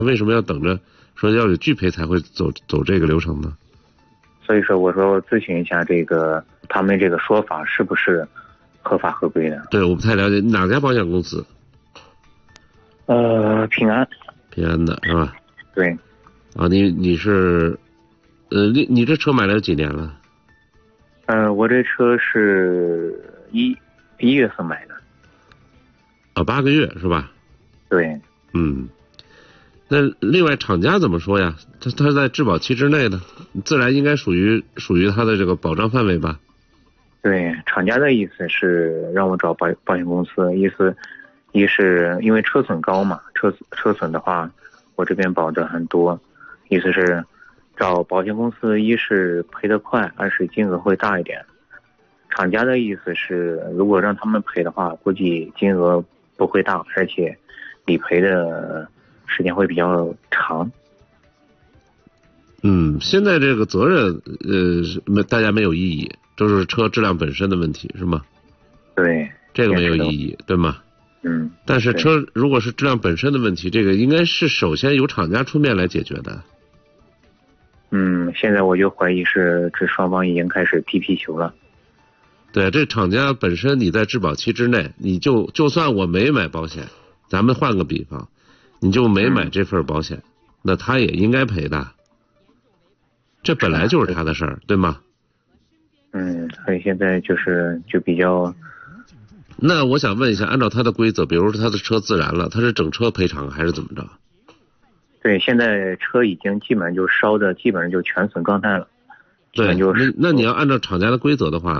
为什么要等着说要有拒赔才会走这个流程呢？ 所以说我说我咨询一下这个他们这个说法是不是合法合规的？ 对，我不太了解哪家保险公司。 平安的是吧？ 对。 啊，你是你这车买了几年了？ 我这车是一月份买的。 啊，8个月是吧？ 对。 那另外厂家怎么说呀？他在质保期之内的，自然应该属于他的这个保障范围吧？ 对，厂家的意思是让我找保险公司，一是因为车损高嘛，车损的话，我这边保的很多，意思是找保险公司，一是赔得快，二是金额会大一点。厂家的意思是，如果让他们赔的话，估计金额不会大，而且理赔的时间会比较长。 现在这个责任大家没有异议，就是车质量本身的问题是吗？ 对， 这个没有异议，对吗？但是车如果是质量本身的问题，这个应该是首先由厂家出面来解决的。 现在我就怀疑是这双方已经开始踢皮球了。 对，这厂家本身你在质保期之内，你就算我没买保险，咱们换个比方，你就没买这份保险，那他也应该赔的。这本来就是他的事儿，对吗？ 所以现在就比较。 那我想问一下，按照他的规则，比如说他的车自燃了，他是整车赔偿还是怎么着？ 对，现在车已经基本上就烧的基本上就全损钢胎了。 对，那你要按照厂家的规则的话，